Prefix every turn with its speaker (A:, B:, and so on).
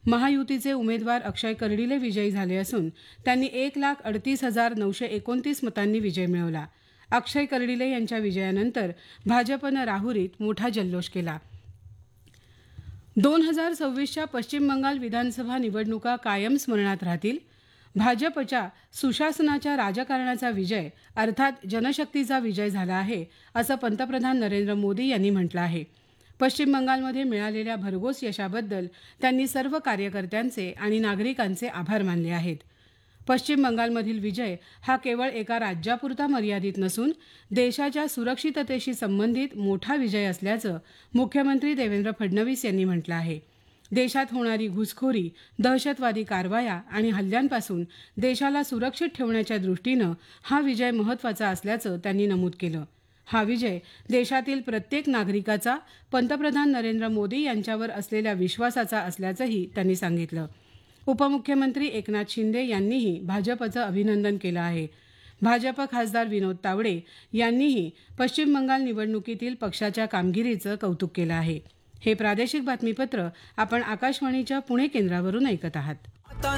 A: महायुतीचे उमेदवार अक्षय कर्डिले विजयी झाले असून त्यांनी 1,38,929 मतांनी विजय मिळवला. अक्षय कर्डिले यांच्या विजयानंतर भाजपनं राहुरीत मोठा जल्लोष केला. 2026च्या पश्चिम बंगाल विधानसभा निवडणुका कायम स्मरणात राहतील. भाजपच्या सुशासनाच्या राजकारणाचा विजय अर्थात जनशक्तीचा विजय झाला आहे असं पंतप्रधान नरेंद्र मोदी यांनी म्हटलं आहे. पश्चिम बंगालमध्ये मिळालेल्या भरघोस यशाबद्दल त्यांनी सर्व कार्यकर्त्यांचे आणि नागरिकांचे आभार मानले आहेत. पश्चिम बंगालमधील विजय हा केवळ एका राज्यापुरता मर्यादित नसून देशाच्या सुरक्षिततेशी संबंधित मोठा विजय असल्याचं मुख्यमंत्री देवेंद्र फडणवीस यांनी म्हटलं आहे. देशात होणारी घुसखोरी, दहशतवादी कारवाया आणि हल्ल्यांपासून देशाला सुरक्षित ठेवण्याच्या दृष्टीनं हा विजय महत्त्वाचा असल्याचं त्यांनी नमूद केलं. हा विजय देशातील प्रत्येक नागरिकाचा पंतप्रधान नरेंद्र मोदी यांच्यावर असलेल्या विश्वासाचा असल्याचंही त्यांनी सांगितलं. उपमुख्यमंत्री एकनाथ शिंदे यांनीही भाजपचं अभिनंदन केलं आहे. भाजप खासदार विनोद तावडे यांनीही पश्चिम बंगाल निवडणुकीतील पक्षाच्या कामगिरीचं कौतुक केलं आहे. हे प्रादेशिक बातमीपत्र आपण आकाशवाणीच्या पुणे केंद्रावरून ऐकत आहात.